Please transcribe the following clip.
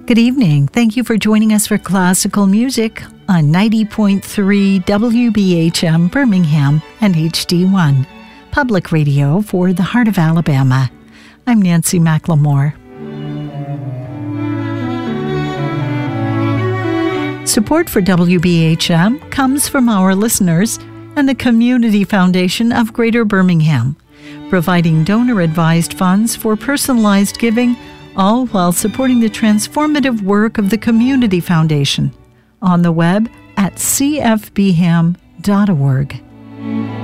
Good evening. Thank you for joining us for classical music on 90.3 WBHM Birmingham and HD1, public radio for the heart of Alabama. I'm Nancy McLemore. Support for WBHM comes from our listeners and the Community Foundation of Greater Birmingham, providing donor-advised funds for personalized giving, all while supporting the transformative work of the Community Foundation on the web at cfbham.org.